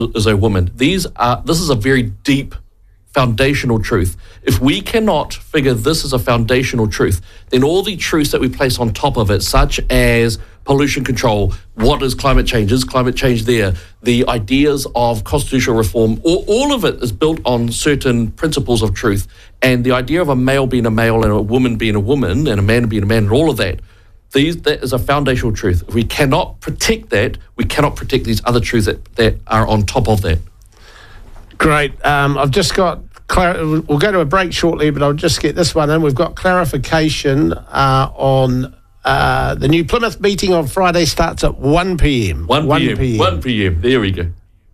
is a woman. This is a very deep foundational truth. If we cannot figure this as a foundational truth, then all the truths that we place on top of it, such as pollution control, what is climate change there, the ideas of constitutional reform, all of it is built on certain principles of truth. And the idea of a male being a male and a woman being a woman and a man being a man and all of that, that is a foundational truth. If we cannot protect that, we cannot protect these other truths that are on top of that. Great. I've just got, we'll go to a break shortly, but I'll just get this one in. We've got clarification on the New Plymouth meeting on Friday starts at 1 p.m. 1 p.m. There we go.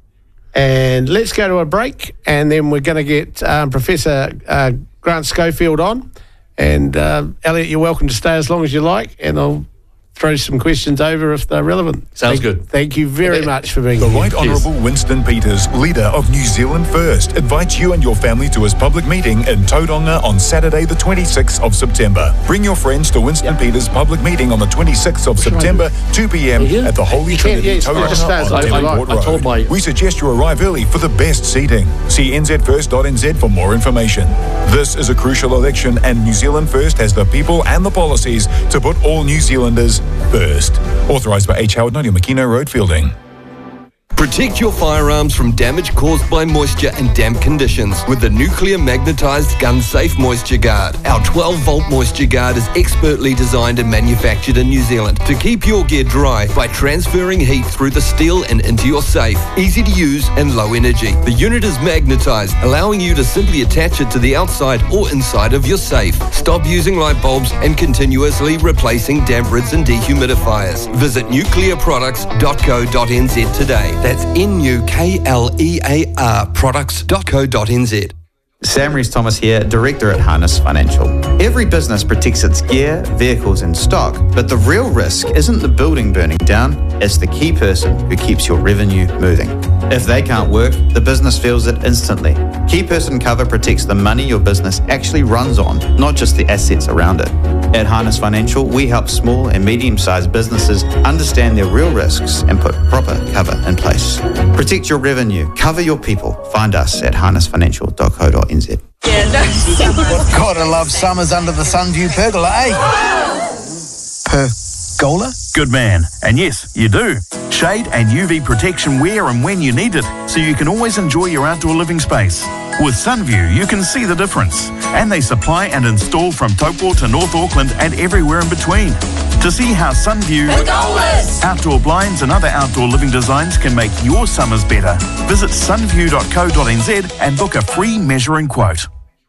And let's go to a break, and then we're going to get Professor Grant Schofield on. And Elliot, you're welcome to stay as long as you like, and I'll throw some questions over if they're relevant. Sounds good. Thank you very much for being here. The Right Honourable Winston Peters, leader of New Zealand First, invites you and your family to his public meeting in Tauranga on Saturday the 26th of September. Bring your friends to Winston Peters' public meeting on the 26th of September, 2 p.m. at the Holy Trinity Tauranga on Devonport Road. We suggest you arrive early for the best seating. See nzfirst.nz for more information. This is a crucial election, and New Zealand First has the people and the policies to put all New Zealanders first. Authorised by H. Howard, 90 Makino Road, Fielding. Protect your firearms from damage caused by moisture and damp conditions with the nuclear magnetized gun safe moisture guard. Our 12-volt moisture guard is expertly designed and manufactured in New Zealand to keep your gear dry by transferring heat through the steel and into your safe. Easy to use and low energy. The unit is magnetized, allowing you to simply attach it to the outside or inside of your safe. Stop using light bulbs and continuously replacing damp rids and dehumidifiers. Visit nuclearproducts.co.nz today. That's NUKLEAR products.co.nz. Sam Rees-Thomas here, Director at Harness Financial. Every business protects its gear, vehicles and stock, but the real risk isn't the building burning down, it's the key person who keeps your revenue moving. If they can't work, the business feels it instantly. Key person cover protects the money your business actually runs on, not just the assets around it. At Harness Financial, we help small and medium-sized businesses understand their real risks and put proper cover in place. Protect your revenue, cover your people. Find us at harnessfinancial.co.nz. Gotta love summers under the Sunview pergola, eh? Pergola? Good man. And yes, you do. Shade and UV protection where and when you need it, so you can always enjoy your outdoor living space. With Sunview, you can see the difference. And they supply and install from Taupo to North Auckland and everywhere in between. To see how Sunview, outdoor blinds and other outdoor living designs can make your summers better, visit sunview.co.nz and book a free measuring quote.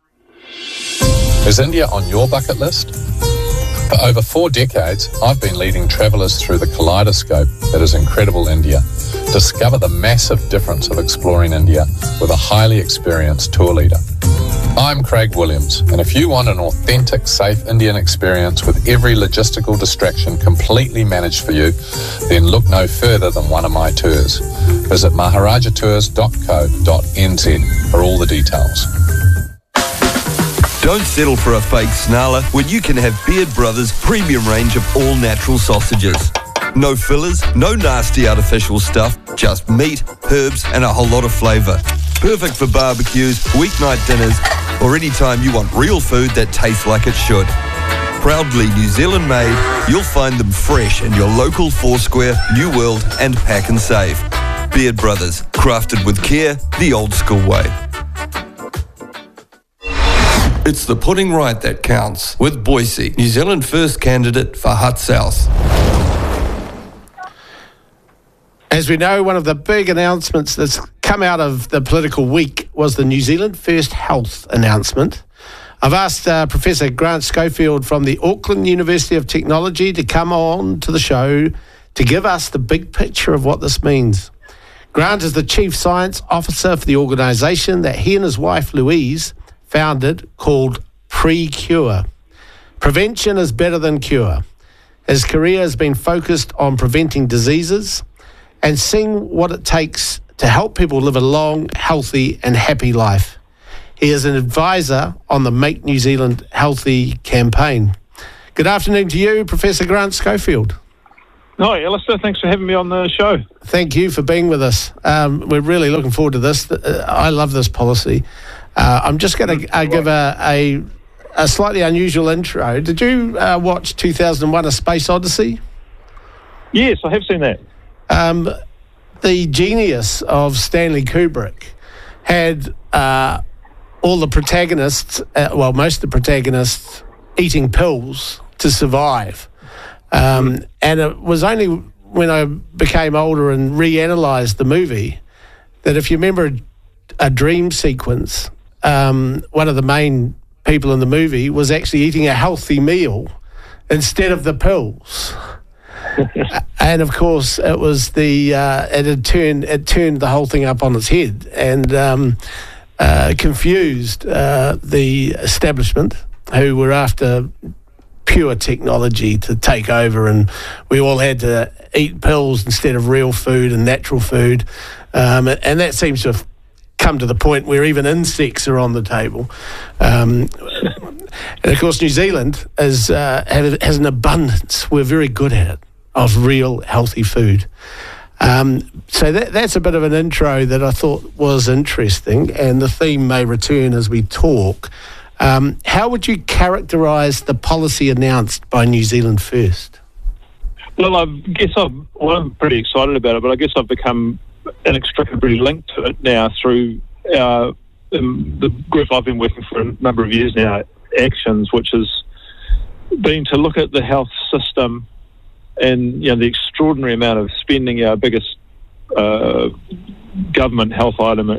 Is India on your bucket list? For over 4 decades, I've been leading travellers through the kaleidoscope that is incredible India. Discover the massive difference of exploring India with a highly experienced tour leader. I'm Craig Williams, and if you want an authentic, safe Indian experience with every logistical distraction completely managed for you, then look no further than one of my tours. Visit maharajatours.co.nz for all the details. Don't settle for a fake snarler when you can have Beard Brothers' premium range of all-natural sausages. No fillers, no nasty artificial stuff, just meat, herbs and a whole lot of flavour. Perfect for barbecues, weeknight dinners, or any time you want real food that tastes like it should. Proudly New Zealand made, you'll find them fresh in your local Foursquare, New World and Pack and Save. Beard Brothers, crafted with care, the old school way. It's the putting right that counts with Boise, New Zealand First candidate for Hutt South. As we know, one of the big announcements that's come out of the political week was the New Zealand First Health announcement. I've asked Professor Grant Schofield from the Auckland University of Technology to come on to the show to give us the big picture of what this means. Grant is the Chief Science Officer for the organisation that he and his wife Louise founded called Pre-Cure. Prevention is better than cure. His career has been focused on preventing diseases and seeing what it takes to help people live a long, healthy and happy life. He is an advisor on the Make New Zealand Healthy campaign. Good afternoon to you, Professor Grant Schofield. Hi, Alistair. Thanks for having me on the show. Thank you for being with us. We're really looking forward to this. I love this policy. I'm just going to give a slightly unusual intro. Did you watch 2001: A Space Odyssey? Yes, I have seen that. The genius of Stanley Kubrick had all the protagonists, most of the protagonists, eating pills to survive. And it was only when I became older and reanalyzed the movie that if you remember a dream sequence, one of the main people in the movie was actually eating a healthy meal instead of the pills. And of course, it was it turned the whole thing up on its head and confused the establishment, who were after pure technology to take over, and we all had to eat pills instead of real food and natural food, and that seems to have come to the point where even insects are on the table. And of course, New Zealand has an abundance. We're very good at it, of real healthy food. So that's a bit of an intro that I thought was interesting, and the theme may return as we talk. How would you characterise the policy announced by New Zealand First? Well, I'm pretty excited about it, but I guess I've become inextricably linked to it now through the group I've been working for a number of years now, Actions, which has been to look at the health system and the extraordinary amount of spending. Our biggest government health item,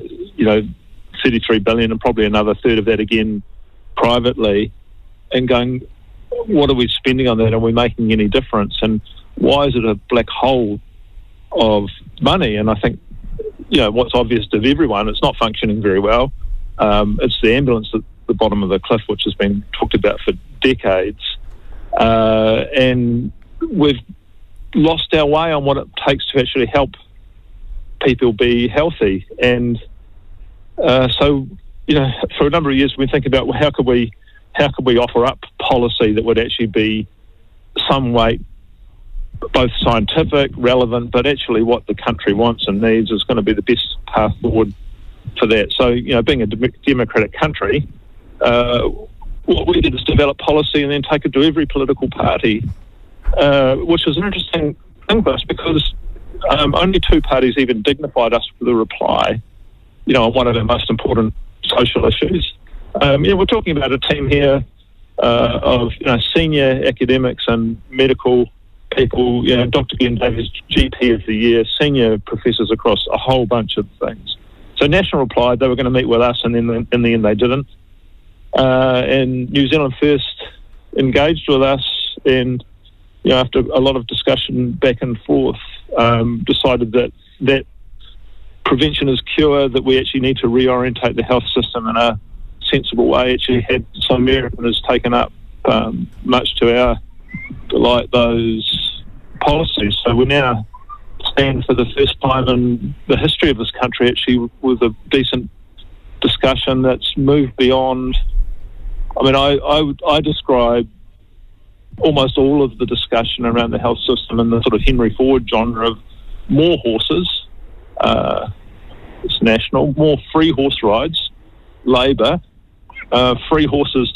33 billion, and probably another third of that again privately, and going, what are we spending on that? Are we making any difference? And why is it a black hole of money? And I think, what's obvious to everyone, it's not functioning very well. It's the ambulance at the bottom of the cliff, which has been talked about for decades. And we've lost our way on what it takes to actually help people be healthy. And so, for a number of years, we've been thinking about, well, how could we offer up policy that would actually be some way both scientific, relevant, but actually what the country wants and needs is going to be the best path forward for that. So, being a democratic country, what we did is develop policy and then take it to every political party, which was an interesting thing for us because only two parties even dignified us with a reply, on one of our most important social issues. We're talking about a team here of senior academics and medical people, Dr. Glenn Davies, GP of the Year, senior professors across a whole bunch of things. So National replied they were going to meet with us, and then in the end they didn't. And New Zealand First engaged with us, and after a lot of discussion back and forth, decided that prevention is cure, that we actually need to reorientate the health system in a sensible way. Actually had some merit and has taken up, much to our delight, those policies. So we now stand for the first time in the history of this country actually with a decent discussion that's moved beyond. I mean, I describe almost all of the discussion around the health system in the sort of Henry Ford genre of more horses, it's national, more free horse rides, Labour, free horses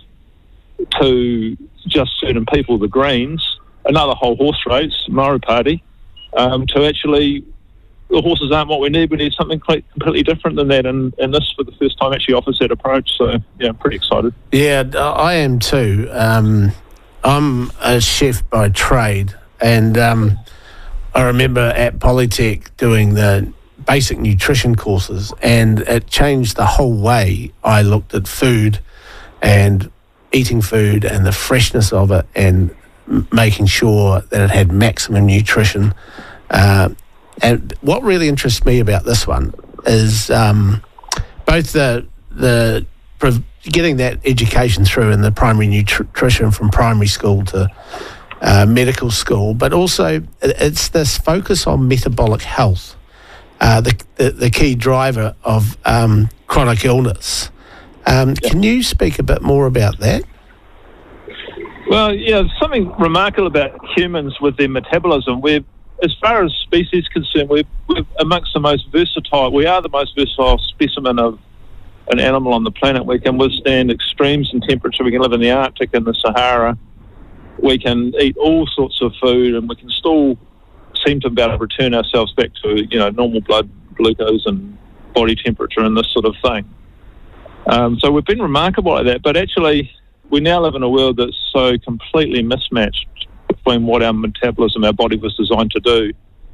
to just certain people, the Greens, another whole horse race, Maori Party, to actually, the horses aren't what we need something completely different than that, and this for the first time actually offers that approach, so yeah, I'm pretty excited. Yeah, I am too. I'm a chef by trade, and I remember at Polytech doing the basic nutrition courses, and it changed the whole way I looked at food and eating food and the freshness of it and making sure that it had maximum nutrition. And what really interests me about this one is both the getting that education through in the primary nutrition from primary school to medical school, but also it's this focus on metabolic health, the key driver of chronic illness. Can you speak a bit more about that? Well, there's something remarkable about humans with their metabolism. As far as species concerned, we're amongst the most versatile. We are the most versatile specimen of an animal on the planet. We can withstand extremes in temperature. We can live in the Arctic and the Sahara. We can eat all sorts of food, and we can still seem to be able to return ourselves back to, normal blood glucose and body temperature and this sort of thing. So we've been remarkable at that, but actually we now live in a world that's so completely mismatched between what our metabolism, our body was designed to do.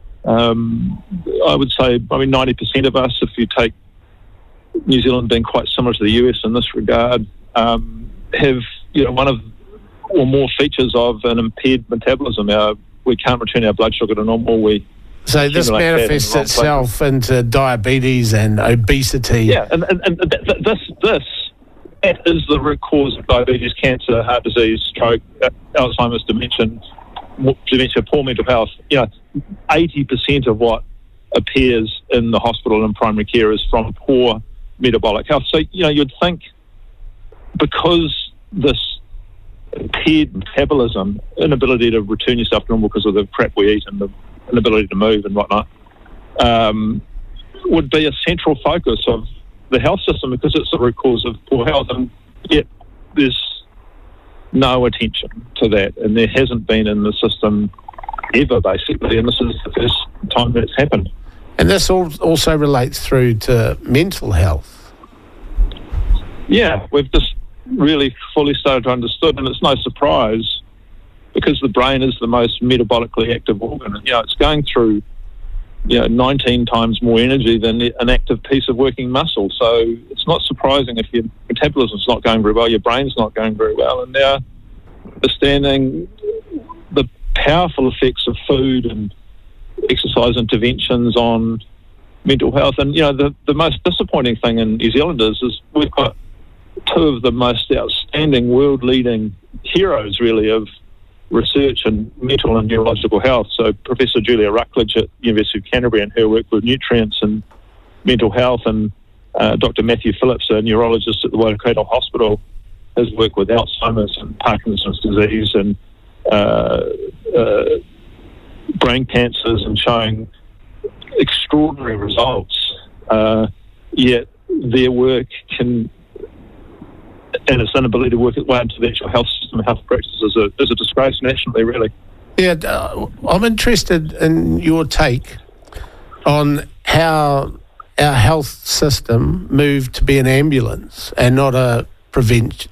I would say, 90% of us, if you take New Zealand being quite similar to the US in this regard, have, one of or more features of an impaired metabolism. We can't return our blood sugar to normal. So this manifests itself into diabetes and obesity. Yeah, and that is the root cause of diabetes, cancer, heart disease, stroke, Alzheimer's, dementia, poor mental health. 80% of what appears in the hospital and primary care is from poor metabolic health. So, you'd think because this impaired metabolism, inability to return yourself to normal because of the crap we eat and the inability to move and whatnot, would be a central focus of the health system because it's the root cause of poor health, and yet there's no attention to that, and there hasn't been in the system ever, basically, and this is the first time that it's happened. And this also relates through to mental health. Yeah, we've just really fully started to understand, and it's no surprise because the brain is the most metabolically active organ. It's going through 19 times more energy than an active piece of working muscle. So it's not surprising if your metabolism's not going very well, your brain's not going very well. And now understanding the powerful effects of food and exercise interventions on mental health. And, the most disappointing thing in New Zealand is we've got two of the most outstanding world-leading heroes, really, of research and mental and neurological health. So Professor Julia Ruckledge at the University of Canterbury and her work with nutrients and mental health, and Dr. Matthew Phillips, a neurologist at the Waikato Hospital, has worked with Alzheimer's and Parkinson's disease and brain cancers and showing extraordinary results. Yet their work and its inability to work its way into the actual health system and health practices is a disgrace nationally, really. Yeah, I'm interested in your take on how our health system moved to be an ambulance and not a prevention.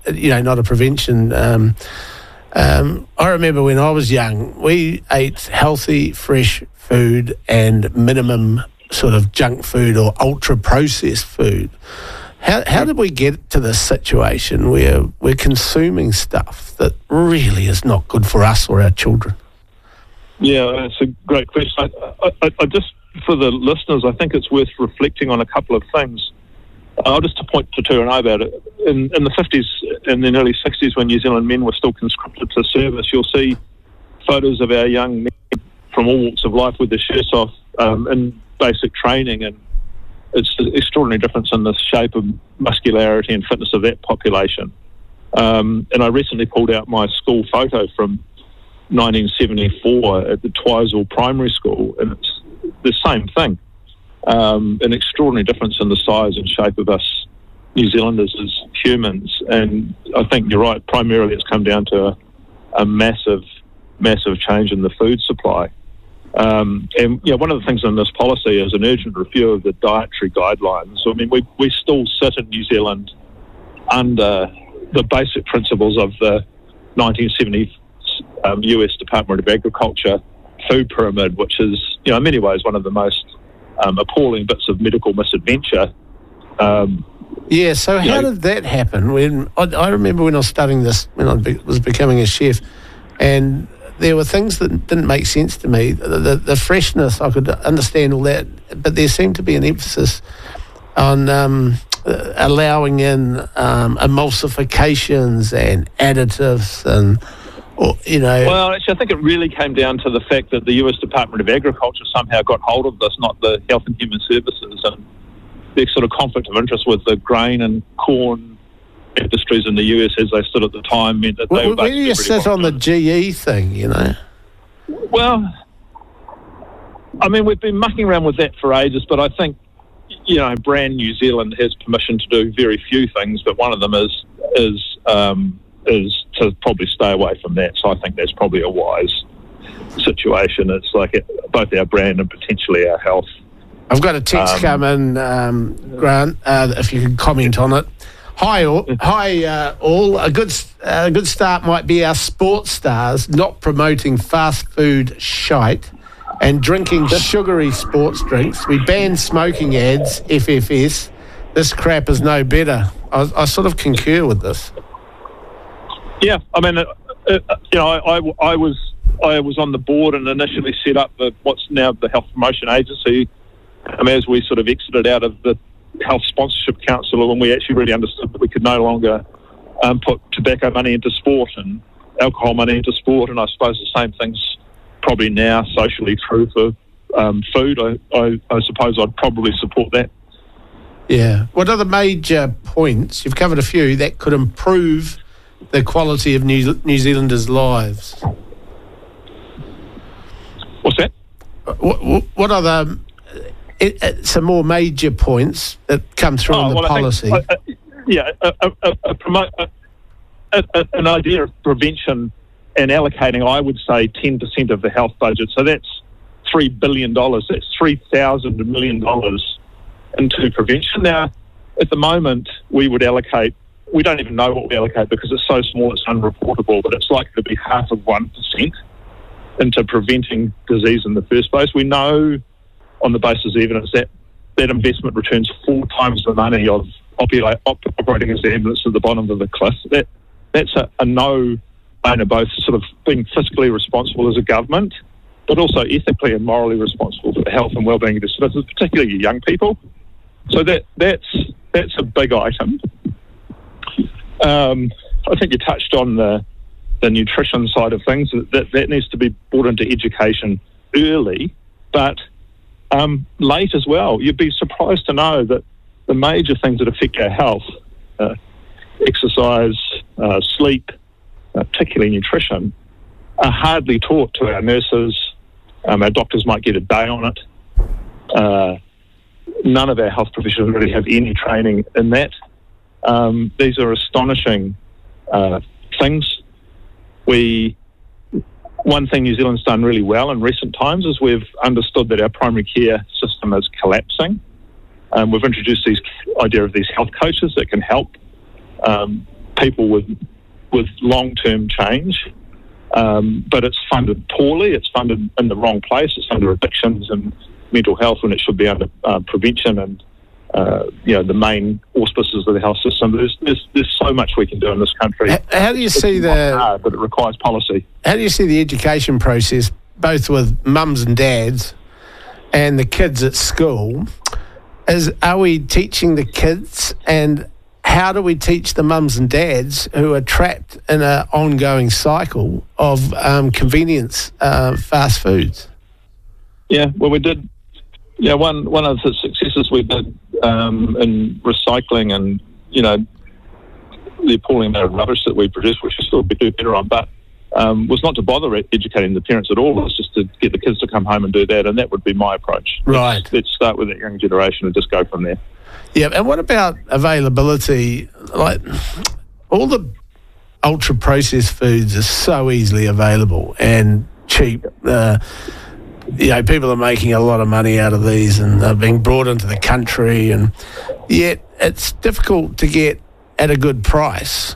I remember when I was young, we ate healthy, fresh food and minimum sort of junk food or ultra-processed food. How did we get to this situation where we're consuming stuff that really is not good for us or our children? Yeah, that's a great question. I just, for the listeners, I think it's worth reflecting on a couple of things. I'll just point to two and know about it. In the 50s and then early 60s, when New Zealand men were still conscripted to service, you'll see photos of our young men from all walks of life with their shirts off in basic training, and it's an extraordinary difference in the shape of muscularity and fitness of that population. And I recently pulled out my school photo from 1974 at the Twizel Primary School, and it's the same thing. An extraordinary difference in the size and shape of us New Zealanders as humans. And I think you're right, primarily it's come down to a massive change in the food supply. And one of the things in this policy is an urgent review of the dietary guidelines. So, I mean, we still sit in New Zealand under the basic principles of the 1970 US Department of Agriculture food pyramid, which is, in many ways one of the most appalling bits of medical misadventure. So how did that happen? When I remember when I was studying this, when I was becoming a chef, and there were things that didn't make sense to me. The freshness, I could understand all that, but there seemed to be an emphasis on allowing in emulsifications and additives and, Well, actually, I think it really came down to the fact that the US Department of Agriculture somehow got hold of this, not the Health and Human Services, and their sort of conflict of interest with the grain and corn industries in the US as they stood at the time meant that they were. Where do you sit on the GE thing, you know? Well, I mean, we've been mucking around with that for ages, but I think, you know, brand New Zealand has permission to do very few things, but one of them is to probably stay away from that. So I think that's probably a wise situation. It's like both our brand and potentially our health. I've got a text come in, Grant, if you can comment on it. Hi all. A good start might be our sports stars not promoting fast food shite and drinking sugary sports drinks. We banned smoking ads, FFS. This crap is no better. I sort of concur with this. Yeah, I mean, you know, I was on the board and initially set up what's now the Health Promotion Agency. As we sort of exited out of the Health Sponsorship Council, when we actually really understood that we could no longer put tobacco money into sport and alcohol money into sport, and I suppose the same thing's probably now socially true for food. I suppose I'd probably support that. Yeah. What are the major points, you've covered a few, that could improve the quality of New Zealanders' lives? What's that? What are the some more major points that come through in the policy? An idea of prevention and allocating, I would say, 10% of the health budget. So that's $3 billion. That's $3,000 million into prevention. Now, at the moment, we would allocate, we don't even know what we allocate because it's so small it's unreportable, but it's likely to be 0.5% into preventing disease in the first place. We know on the basis of evidence that investment returns 4 times the money of operating as the ambulance at the bottom of the cliff. That's a no-brainer, both sort of being fiscally responsible as a government, but also ethically and morally responsible for the health and well-being of the citizens, particularly young people. So that's a big item. I think you touched on the nutrition side of things. That needs to be brought into education early, but late as well. You'd be surprised to know that the major things that affect our health, exercise, sleep, particularly nutrition, are hardly taught to our nurses. Our doctors might get a day on it. None of our health professionals really have any training in that. These are astonishing things. One thing New Zealand's done really well in recent times is we've understood that our primary care system is collapsing. We've introduced this idea of these health coaches that can help people with long-term change, but it's funded poorly. It's funded in the wrong place. It's under addictions and mental health when it should be under prevention and the main auspices of the health system. There's so much we can do in this country. How do you see but it requires policy. How do you see the education process, both with mums and dads and the kids at school? Are we teaching the kids, and how do we teach the mums and dads who are trapped in an ongoing cycle of convenience fast foods? Yeah, well, we did. Yeah, one of the successes we did in recycling and, the appalling amount of rubbish that we produce, which we still do better on, but was not to bother educating the parents at all. It was just to get the kids to come home and do that, and that would be my approach. Right. Let's start with that young generation and just go from there. Yeah, and what about availability? Like, all the ultra-processed foods are so easily available and cheap. People are making a lot of money out of these, and they're being brought into the country, and yet it's difficult to get at a good price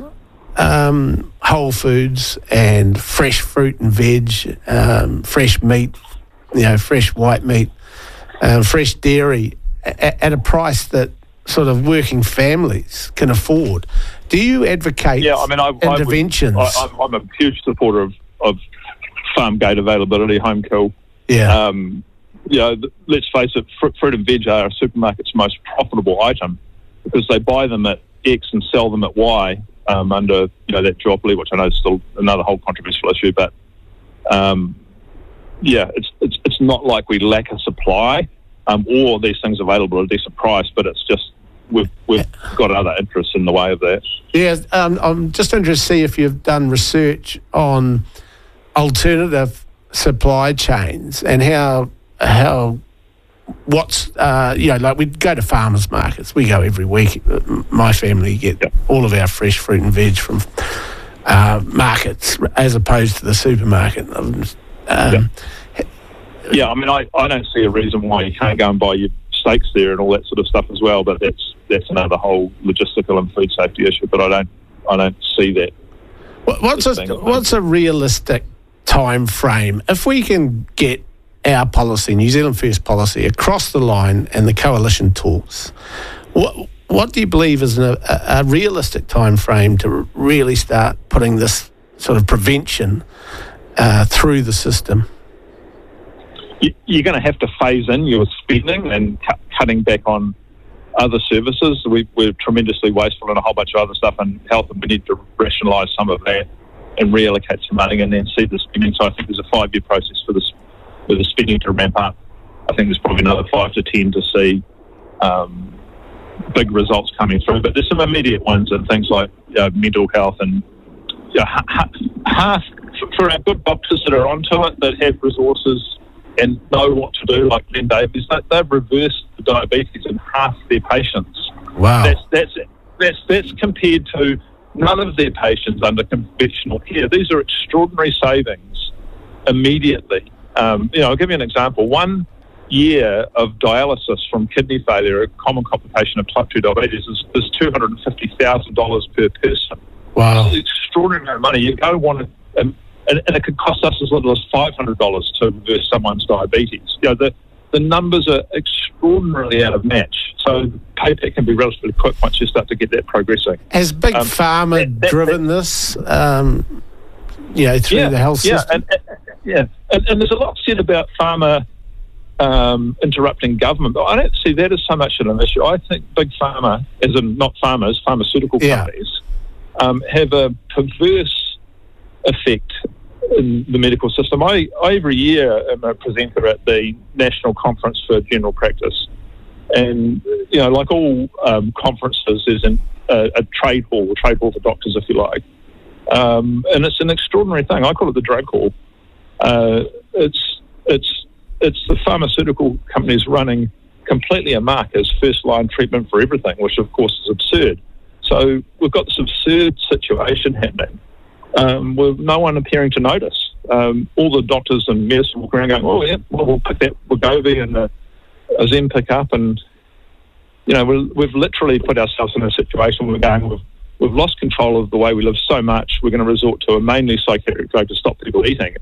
whole foods and fresh fruit and veg, fresh meat, fresh white meat, fresh dairy at a price that sort of working families can afford. Do you advocate interventions? I'm a huge supporter of farm gate availability, home kill. Yeah. Let's face it, fruit and veg are a supermarket's most profitable item because they buy them at X and sell them at Y under that duopoly, which I know is still another whole controversial issue. But it's not like we lack a supply or these things available at a decent price, but it's just we've got other interests in the way of that. Yeah, I'm just interested to see if you've done research on alternative supply chains and how what's like we go to farmers markets. We go every week. My family get all of our fresh fruit and veg from markets as opposed to the supermarket. I mean, I don't see a reason why you can't go and buy your steaks there and all that sort of stuff as well. But that's another whole logistical and food safety issue. But I don't see that. What's a realistic time frame if we can get our policy, New Zealand First policy, across the line and the coalition talks? What do you believe is a realistic time frame to really start putting this sort of prevention through the system? You're going to have to phase in your spending and cutting back on other services. We're tremendously wasteful in a whole bunch of other stuff in health, and we need to rationalise some of that and reallocate some money and then see the spending. So I think there's a 5-year process for the spending to ramp up. I think there's probably another 5 to 10 to see big results coming through. But there's some immediate ones and things like mental health and half for our good doctors that are onto it, that have resources and know what to do, like Glenn Davies, they've reversed the diabetes in half their patients. Wow. That's compared to none of their patients under conventional care. These are extraordinary savings immediately. I'll give you an example. 1 year of dialysis from kidney failure, a common complication of type 2 diabetes, is $250,000 per person. Wow. It's extraordinary amount of money. You don't want to... and it could cost us as little as $500 to reverse someone's diabetes. The numbers are extraordinarily out of match. So payback can be relatively quick once you start to get that progressing. Has Big Pharma driven this, through the health system? And there's a lot said about pharma interrupting government, but I don't see that as so much of an issue. I think Big Pharma, as in not farmers, pharmaceutical companies, have a perverse effect in the medical system. I every year am a presenter at the National Conference for General Practice, and like all conferences, there's a trade hall for doctors, if you like, and it's an extraordinary thing. I call it the drug hall. It's the pharmaceutical companies running completely amok as first line treatment for everything, which of course is absurd. So we've got this absurd situation happening, with no one appearing to notice. All the doctors and medicine walk around going, we'll pick that Wegovy and the Ozempic up, and we've literally put ourselves in a situation where we're going, we've lost control of the way we live so much, we're going to resort to a mainly psychiatric drug to stop people eating.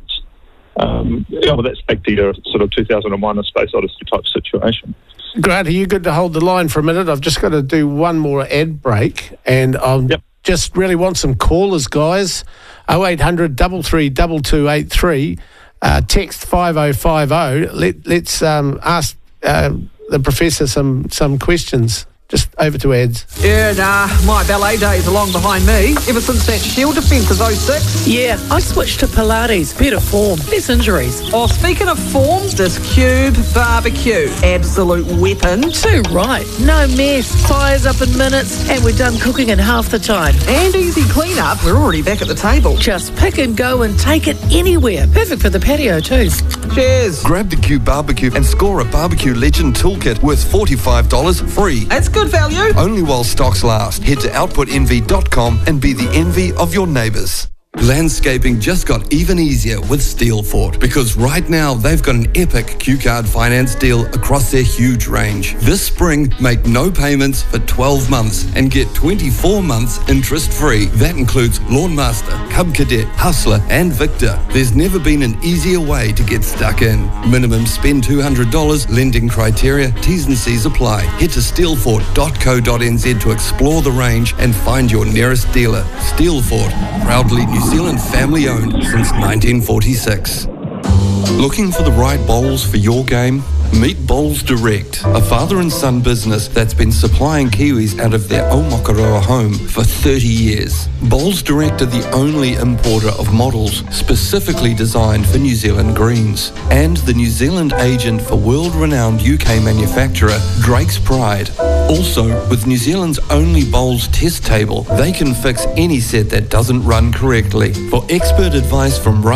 That's back to your sort of 2001 A Space Odyssey type situation. Grant, are you good to hold the line for a minute? I've just got to do one more ad break, and I'll just really want some callers, guys. 0800 33 2283, text 5050. Let's ask the professor some questions. Just over to ads. My ballet days are long behind me. Ever since that Shield defence of 06. Yeah, I switched to Pilates. Better form, less injuries. Oh, speaking of form, this Cube barbecue. Absolute weapon. Too right. No mess. Fires up in minutes, and we're done cooking in half the time. And easy clean-up. We're already back at the table. Just pick and go and take it anywhere. Perfect for the patio too. Cheers. Grab the Cube barbecue and score a Barbecue Legend toolkit worth $45 free. That's good value. Only while stocks last. Head to outputenvy.com and be the envy of your neighbours. Landscaping just got even easier with Steelfort, because right now they've got an epic Q-Card finance deal across their huge range. This spring, make no payments for 12 months and get 24 months interest-free. That includes Lawnmaster, Cub Cadet, Hustler and Victor. There's never been an easier way to get stuck in. Minimum spend $200, lending criteria, T's and C's apply. Head to steelfort.co.nz to explore the range and find your nearest dealer. Steelfort, proudly New Zealand family owned since 1946. Looking for the right bowls for your game? Meet Bowls Direct, a father and son business that's been supplying Kiwis out of their Aomakaroa home for 30 years. Bowls Direct are the only importer of models specifically designed for New Zealand greens, and the New Zealand agent for world-renowned UK manufacturer Drake's Pride. Also, with New Zealand's only bowls test table, they can fix any set that doesn't run correctly. For expert advice from